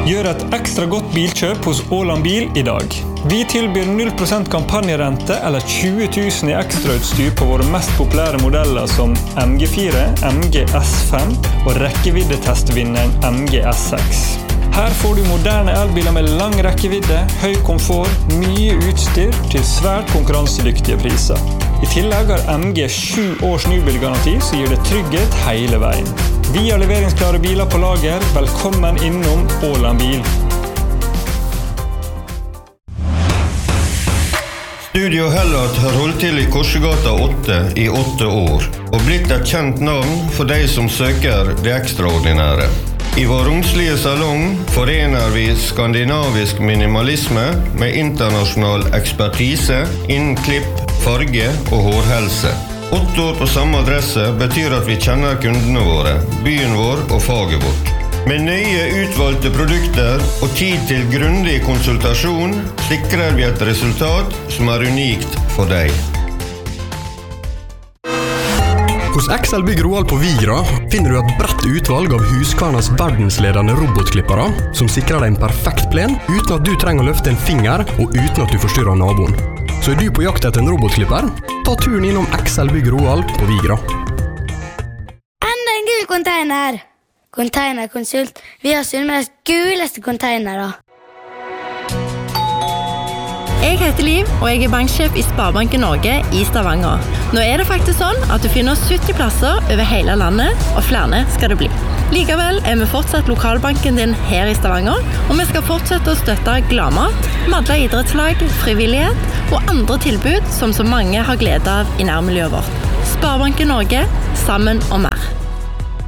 Gjør et ekstra godt bilkjøp hos Åland Bil i dag. Vi tilbyr 0% kampanjerente eller 20 000 i ekstrautstyr på våre mest populære modeller som MG4, MG S5 og rekkeviddetestvinneren MG S6. Her får du moderne elbiler med lang rekkevidde, høy komfort, mye utstyr til svært konkurransedyktige priser. I tillegg har MG 7 års nybilgaranti, så gir det trygghet hele veien. Vi har leveringsklare biler på lager. Velkommen innom Åland Bil. Studio Hellart har holdt til i Korsegata 8 i 8 år, og blitt et kjent navn for de som søker det ekstraordinære. I vår romslige salong forener vi skandinavisk minimalisme med internasjonal ekspertise innen klipp, farge og hårhelse. 8 år på samme adresse betyr at vi kjenner kundene våre, byen vår og faget vårt. Med nøye utvalgte produkter og tid til grundig konsultasjon sikrer vi et resultat som er unikt for deg. Hos XL Bygg Roald på Vigra finner du et bredt utvalg av Husqvarnas verdensledende robotklippere som sikrer deg en perfekt plen uten at du trenger å løfte en finger og uten at du forstyrrer naboen. Så er du på jakt etter en robotklipper? Ta turen innom XL Bygg Roald på Vigra. Enda en gul container! Containerkonsult. Vi har Sunnmøres guleste containere. Jeg heter Liv, og jeg er banksjef i Sparebanken Norge i Stavanger. Nå er det faktisk sånn at du finner 70 plasser over hele landet, og flere skal det bli. Likevel er vi fortsatt lokalbanken din her i Stavanger, og vi skal fortsette å støtte Gladmat, Madla idrettslag, frivillighet og andre tilbud som så mange har glede av i nærmiljøet vårt. Sparebanken Norge, sammen og mer.